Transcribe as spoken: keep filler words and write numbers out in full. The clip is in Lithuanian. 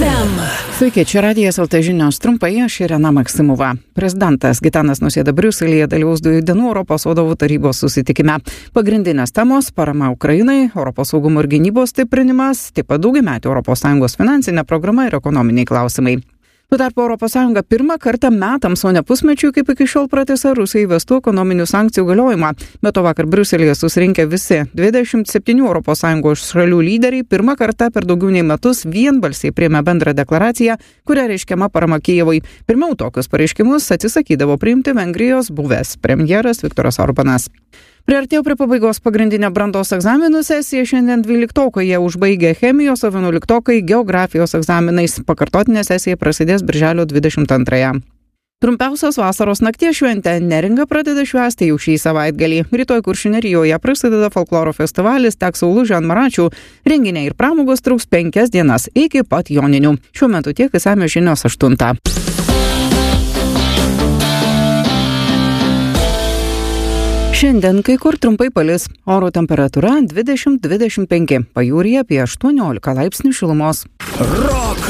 ef em. Sveiki, čia Radijas L T žinios trumpai, aš Irena Maksimova. Prezidentas Gitanas Nausėda Briuselyje dalyvaus dviejų dienų Europos vadovų tarybos susitikime. Pagrindinės temos – parama Ukrainai, Europos saugumo ir gynybos stiprinimas, taip pat daugiametė Europos Sąjungos finansinė programa ir ekonominiai klausimai. Tuo tarpu Europos Sąjunga pirmą kartą metams, o ne pusmečiui, kaip iki šiol pratęsė Rusijai įvestų ekonominių sankcijų galiojimą. Bet to vakar Briuselyje susirinkę visi dvidešimt septynių Europos Sąjungos šalių lyderiai pirmą kartą per daugiau nei metus vienbalsiai priėmė bendrą deklaraciją, kuria reiškiama parama Kijevui. Pirmiau tokius pareiškimus atsisakydavo priimti Vengrijos buvęs premjeras Viktoras Orbanas. Priartėjo prie pabaigos pagrindinę brandos egzaminų sesiją. Šiandien dvyliktokai jie užbaigė chemijos, o vienuoliktokai geografijos egzaminais. Pakartotinė sesija prasidės birželio dvidešimt antrąją. Trumpiausios vasaros nakties šventę Neringa pradeda švęsti jau šį savaitgalį. Rytoj Kuršių Nerijoje prasideda folkloro festivalis Teks Saulužių ant Maračių. Renginiai ir pramogos truks penkias dienas iki pat Joninių. Šiuo metu tiek išsamios žinios aštuntą. Šiandien kai kur trumpai palis, oro temperatūra dvidešimt dvidešimt penki, pajūryje apie aštuoniolika laipsnių šilumos. Rock